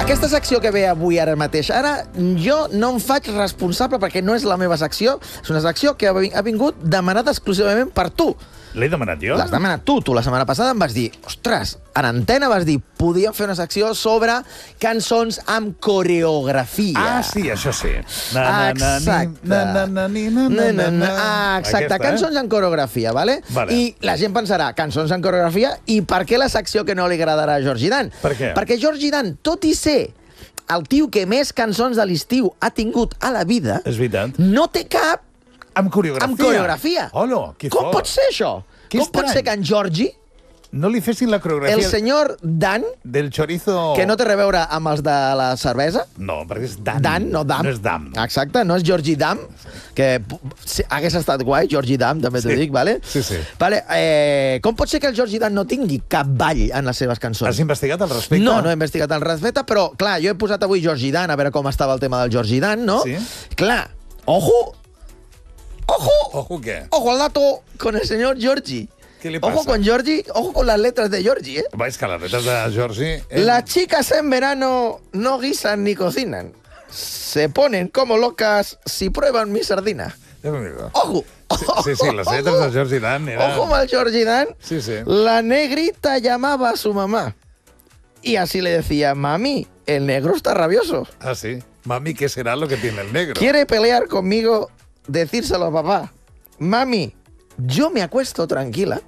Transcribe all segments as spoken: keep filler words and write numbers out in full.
Aquesta secció que ve avui ara mateix, ara jo no em faig responsable perquè no és la meva secció, és una secció que ha vingut demanada exclusivament per tu. L'he demanat jo? L'has demanat tu. Tu la setmana passada em vas dir, ostres, en antena vas dir, podíem fer una secció sobre cançons amb coreografia. Ah, sí, això sí. Exacte. Exacte, cançons amb coreografia, vale? Vale. I la gent pensarà, cançons amb coreografia, i per què la secció que no li agradarà a Georgie Dan? Per què? Perquè Georgie Dan, tot i ser el tio que més cançons de l'estiu ha tingut a la vida, És veritat. no té cap Amb coreografia? amb coreografia. Hola, que Com fort. pot ser això? Que Com pot estrany. ser que en Georgie, No li fessin la coreografia el senyor Dan, del chorizo... que no té res a veure amb els de la cervesa, No, perquè és Dan. Dan, no Dam. No és Dam. Exacte, no és Georgie Dam, que sí, hagués estat guai, Georgie Dam, també t'ho Sí. dic, vale? Sí, sí. Vale, eh, com pot ser que el Georgie Dan no tingui cap ball en les seves cançons? Has investigat al respecte? No, no he investigat al respecte, però, clar, jo he posat avui Georgie Dan, a veure com estava el tema del Georgie Dan, no? Sí. Clar, ojo, ojo, Ojo, què? ojo al dato con el señor Georgie. ¿Qué le Ojo pasa? con Georgie, ojo con las letras de Georgie, ¿eh? Va, és que les letras de Georgie... Eh? Las chicas en verano no guisan ni cocinan. Se ponen como locas si prueban mi sardina. Déu-n'hi-do. ¡Ojo! Sí, sí, les letras de Georgie Dan eren... Ojo al Georgie Dan. Sí, sí. La negrita llamaba a su mamá. Y así le decía, mami, el negro está rabioso. Ah, sí. Mami, ¿qué será lo que tiene el negro? Quiere pelear conmigo, decírselo a papá. Mami, yo me acuesto tranquila,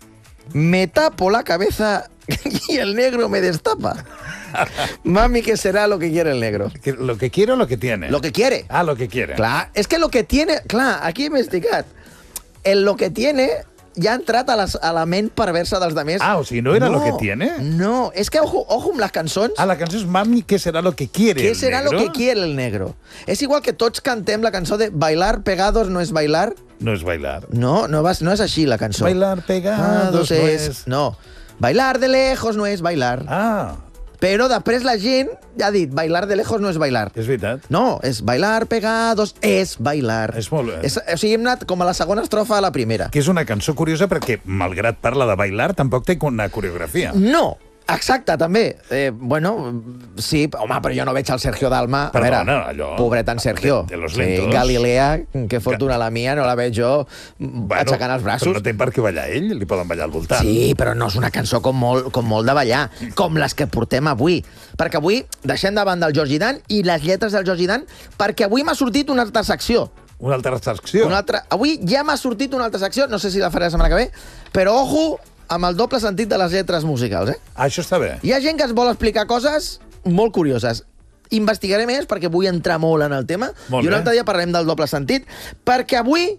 me tapo la cabeza y el negro me destapa. Mami, ¿qué será lo que quiere el negro? Que- ¿Lo que quiere o lo que tiene? Lo que quiere. Ah, lo que quiere. Clar, és que lo que tiene... Clar, aquí he investigat. El lo que tiene ja ha entrat a, les, a la ment perversa dels demés. Ah, o sigui, no era lo que tiene? No, és que ojo, ojo amb les cançons. Ah, la cançó és Mami, ¿qué será lo que quiere ¿Qué el será negro? lo que quiere el negro? És igual que tots cantem la cançó de Bailar pegados no es bailar. No és bailar. No, no, vas, no és així la cançó. Bailar pegados no es... és... No, bailar de lejos no es bailar. Ah, Però després la gent ja ha dit bailar de lejos no es bailar. és veritat. No, és bailar pegados, és bailar. És molt bé. És, o sigui, hem anat com a la segona estrofa a la primera. Que és una cançó curiosa perquè, malgrat parla de bailar, tampoc té una coreografia. No, exacte, també. Eh, bueno, sí, home, però jo no veig el Sergio Dalma. A Perdona, veure, allò- pobret en Sergio. de- de los Sí, lentos. Galilea, que fortuna la mia, no la veig jo bueno, aixecant els braços. Però no té per què ballar ell, li poden ballar al voltant. Sí, però no és una cançó com molt, com molt de ballar, com les que portem avui. Perquè avui deixem de banda el Georgie Dan i les lletres del Georgie Dan, perquè avui m'ha sortit una altra secció. Una altra secció. Una altra... Avui ja m'ha sortit una altra secció, no sé si la faré la setmana que ve, però ojo amb el doble sentit de les lletres musicals, eh? Ah, això està bé. Hi ha gent que ens vol explicar coses molt curioses. Investigaré més perquè vull entrar molt en el tema Molt i un bé. altre dia parlarem del doble sentit, perquè avui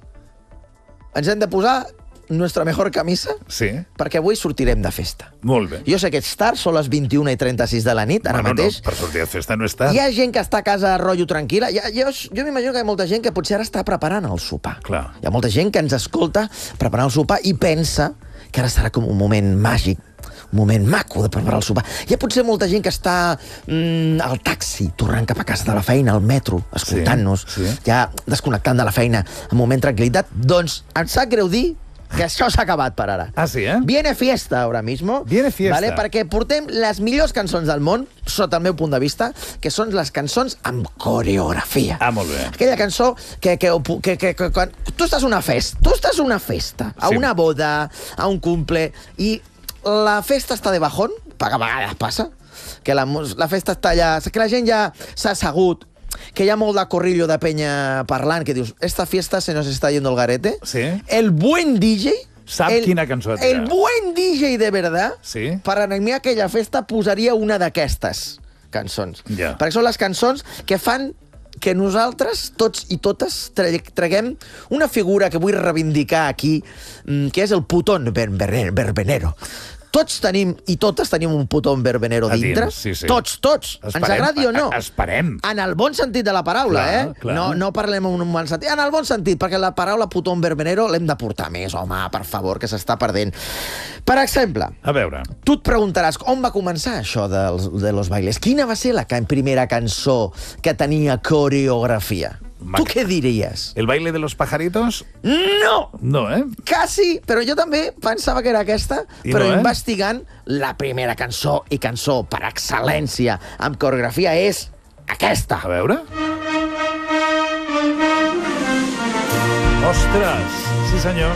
ens hem de posar nuestra mejor camisa, Sí, perquè avui sortirem de festa. molt bé. Jo sé que ets tard, són les vint-i-una i trenta-sis de la nit, ara Bueno, mateix. No, per sortir de festa no està. Hi ha gent que està a casa rotllo tranquil·la. Hi ha, jo jo m'imagino que hi ha molta gent que potser ara està preparant el sopar. Clar. Hi ha molta gent que ens escolta preparant el sopar i pensa que ara serà com un moment màgic, un moment maco de preparar el sopar. Hi ha potser molta gent que està mm, al taxi, tornant cap a casa de la feina, al metro, escoltant-nos, Sí, sí. ja desconnectant de la feina, en moment de tranquil·litat. Doncs em sap greu dir que això s'ha acabat per ara. Ah, sí, eh? Viene fiesta ahora mismo. Viene fiesta. Vale? Perquè portem les millors cançons del món, sota el meu punt de vista, que són les cançons amb coreografia. Ah, molt bé. Aquella cançó que, que, que, que, que quan tu estàs a una festa, tu estàs a una festa, a Sí. una boda, a un cumple, i la festa està de bajón, perquè a vegades passa, que la, mus- la festa està allà, que la gent ja s'ha assegut, que hi ha molt de corrillo de penya parlant, que dius, esta fiesta se nos está yendo el garete. Sí. El buen D J... Sap el, quina cançó El tira. buen D J de verdad, Sí. per animar aquella festa, posaria una d'aquestes cançons. Ja. Perquè són les cançons que fan que nosaltres, tots i totes, tra- traguem una figura que vull reivindicar aquí, mm, que és el putón verbenero. verbenero. Tots tenim, i totes tenim un putón verbenero A dins, dintre. sí, sí. Tots, tots. Ens Esperem, agradi o no. a- esperem. En el bon sentit de la paraula, Clar, eh? clar. No, no parlem en un mal sentit. En el bon sentit, perquè la paraula putón verbenero l'hem de portar més, home, per favor, que s'està perdent. Per exemple, A veure, tu et preguntaràs on va començar això dels, de los bailes. Quina va ser la can- primera cançó que tenia coreografia? Tu què diries? El baile de los pajaritos? No! No, eh? Quasi, però jo també pensava que era aquesta, I però no, eh? investigant, la primera cançó i cançó per excel·lència amb coreografia és aquesta. A veure... Ostres! Sí, senyor.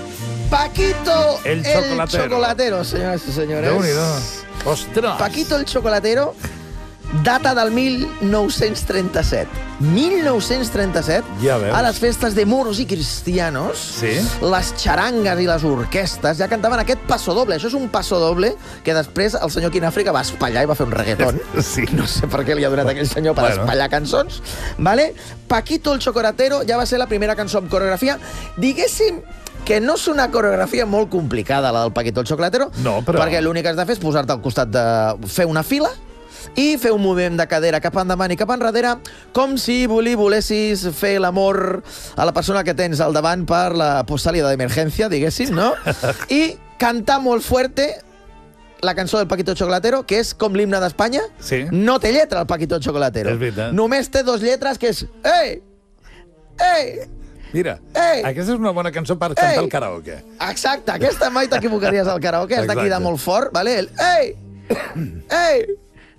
Paquito El el chocolatero. chocolatero, senyores i senyores. Déu-n'hi-do. Ostres! Paquito el chocolatero data del mil nou-cents trenta-set. mil nou-cents trenta-set, Ja veus. a les festes de moros i cristianos, Sí. les xarangues i les orquestes ja cantaven aquest pasodoble. Això és un pasodoble que després el senyor Quinàfrica va espallar i va fer un reggaeton. Sí. No sé per què li ha donat a aquell senyor per Bueno. espallar cançons. Vale? Paquito el chocolatero ja va ser la primera cançó amb coreografia. Diguéssim que no és una coreografia molt complicada, la del Paquito el chocolatero, No, però- perquè l'únic que has de fer és posar-te al costat de... fer una fila i fer un moviment de cadera cap endavant i cap enrere, com si voli, volessis fer l'amor a la persona que tens al davant per la salida d'emergència, diguéssim, no? I cantar molt fuerte la cançó del Paquito Chocolatero, que és com l'himne d'Espanya. Sí. No té lletra, el Paquito Chocolatero. És veritat. Només té dos lletres, que és Ei! Ei! Mira, Ei! aquesta és una bona cançó per cantar Ei! al karaoke. Exacte, aquesta mai t'equivocaries al karaoke, has de Exacte. cridar molt fort, vale? El, Ei! Ei!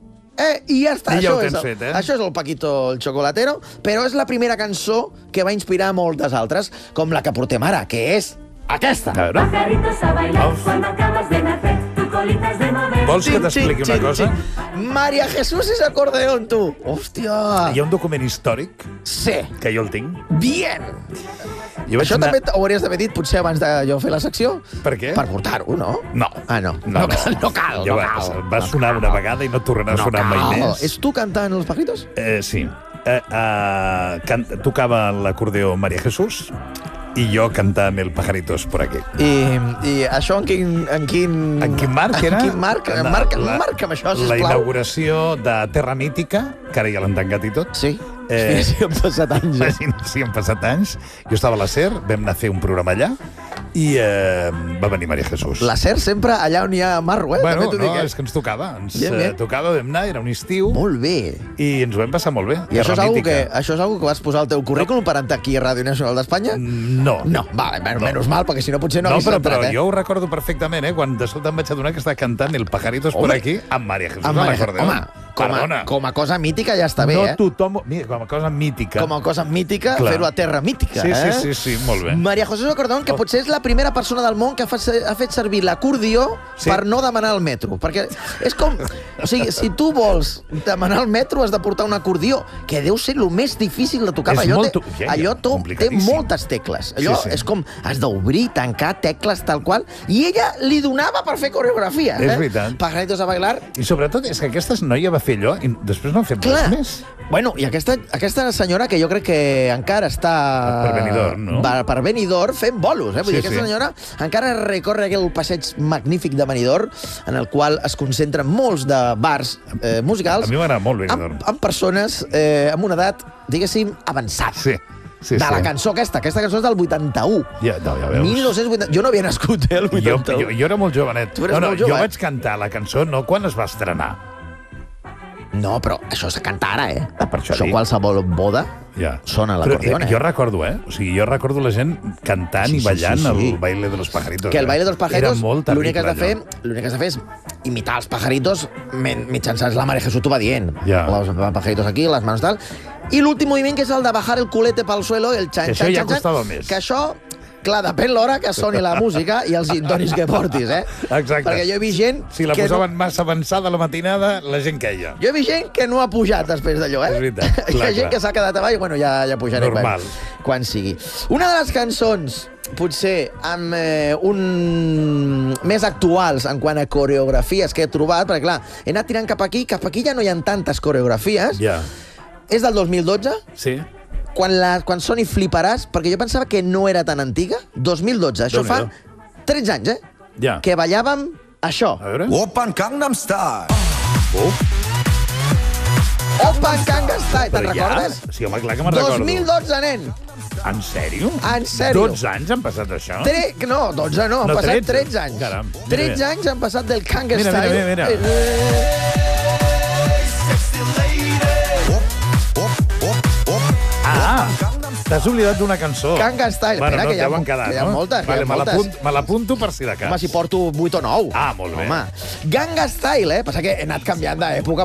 Eh, I ja està, I ja això, ho tens és el, fet, eh? això és el Paquito el Chocolatero, però és la primera cançó que va inspirar moltes altres, com la que portem ara, que és aquesta. A veure, Pajaritos a bailar Uf. cuando acabas de nacer, tu colita es de mover. vols que t'expliqui una cosa? Maria Jesús és acordeón, tu. Hòstia. Hi ha un document històric, Sí. que jo el tinc. Bien. Jo vaig Això anar... també ho hauries d'haver dit potser abans de jo fer la secció. Per què? Per portar-ho, no? No. Ah, no. No, cal, no cal, Ja no va, cal. va sonar una vegada i no tornarà a sonar mai més. És tu cantant els pajaritos? Eh, sí. Eh, eh, can... Tocava l'acordeó Maria Jesús i jo cantant el Pajaritos por aquí. I, i això en quin... En quin, En quin marc era? En quin marc? La- Marca, la- marca'm això, La sisplau. inauguració de Terra Mítica, que ara ja l'han tancat i tot. Sí. Eh, Sí, sí, han passat anys. Eh? Imagina't, sí, han passat anys. Jo estava a la SER, vam anar a fer un programa allà i eh, va venir Maria Jesús. La SER sempre allà on hi ha marro, eh? Bueno, També t'ho no, dic, eh? és que ens tocava. Ens Bien, eh, bien. tocava, vam anar, era un estiu, Molt bé. i ens ho vam passar molt bé. I això és, Terra algo Mítica. que, això és algo que vas posar al teu currículum per entrar aquí a Ràdio Nacional d'Espanya? No. No, vale, men No. menys mal, perquè si no potser no, No, hagués però, entrat, però eh? jo ho recordo perfectament, eh? Quan de sobte em vaig adonar que estava cantant el Pajaritos por Home. aquí amb Maria Jesús Amb a Maria- l'acordeó. Home, com a, Perdona. com a cosa mítica ja està bé, no eh? tothom... Mira, com a cosa mítica. Com a cosa mítica, Clar. fer-ho a terra mítica, Sí, eh? sí, sí, sí, molt bé. Maria José Acordón, que Oh. potser és la primera persona del món que fa, ha fet servir l'acordió Sí. per no demanar el metro. Perquè és com... O sigui, si tu vols demanar el metro, has de portar un acordió, que deu ser el més difícil de tocar. És allò molt té, to- ja, ja, allò to, té complicadíssim. moltes tecles. Allò Sí, sí. és com... Has d'obrir, tancar tecles, tal qual. I ella li donava per fer coreografia. És eh? veritat. Pajaritos a bailar. I sobretot és que aquesta noia va fer allò i després no ha fet res Clar. més. Bueno, i aquesta, aquesta senyora que jo crec que encara està... Per Benidorm, no? Per, per Benidorm fent bolos, eh? Vull Sí, dir, aquesta sí. senyora encara recorre aquell passeig magnífic de Benidorm en el qual es concentren molts de bars eh, musicals A mi m'agrada molt amb, Benidorm. amb persones eh, amb una edat, diguéssim, avançada. Sí, sí, de sí. la cançó aquesta. Aquesta cançó és del vuitanta-u. Ja, no, ja veus. mil nou-cents vuitanta... Jo no havia nascut, eh, el Jo, vuitanta-u. jo, jo era molt jovenet. Tu eres no, no, molt jove, jo eh? vaig cantar la cançó no quan es va estrenar. No, però això se canta ara, eh? Ah, per això això dic. qualsevol boda Ja. sona Però, l'acordió, eh? Jo recordo, eh? O sigui, jo recordo la gent cantant Sí, i sí, ballant sí, sí. el baile de los pajaritos. Que el eh? baile dels pajaritos, Era molt l'únic que has de fer, terrible, l'únic que has de fer és imitar els pajaritos men- mitjançant la Maria Jesús t'ho va dient. Ja. Los pajaritos aquí, les mans tal. I l'últim moviment, que és el de bajar el culete pel suelo, el xan, Que això xan, ja xan, xan, costava més. Que això, clar, depèn l'hora que soni la música i els intonis que portis, eh? Exacte. Perquè jo he vist gent... Si la que posaven massa avançada a la matinada, la gent queia. No... Jo he vist gent que no ha pujat després d'allò, eh? És veritat, Hi clar, ha gent clar. que s'ha quedat avall, bueno, ja, ja pujaré Normal. Quan, quan sigui. Una de les cançons potser amb eh, un... més actuals en quant a coreografies que he trobat, perquè clar, he anat tirant cap aquí, cap aquí ja no hi ha tantes coreografies, Ja. és del dos mil dotze, Sí? quan, la, quan soni fliparàs, perquè jo pensava que no era tan antiga, dos mil dotze, això fa Déu-n'hi-do. tretze anys, eh? Ja. Que ballàvem això. A veure. Open Gangnam Style. Uf, Open Gangnam Style, te'n però ja? recordes? Sí, home, clar que me'n recordo. dos mil dotze, nen. En sèrio? En sèrio. dotze anys han passat això? Tre... No, dotze no, han No, passat tretze. tretze anys. Caram, mira, tretze mira. anys han passat del Gangnam Mira, mira, Style. mira, mira. Eh, Op, op, op. Ah, Gangnam T'has oblidat d'una cançó. Gangnam Style. Bueno, Espera, no, que hi ha deuen mo- quedar, que hi ha no? moltes, que hi ha Vale, me moltes. l'apunt- me l'apunto per si de cas. Home, si porto vuit o nou. Ah, molt bé. Home, Gangnam Style, eh? Passa que he anat canviant d'època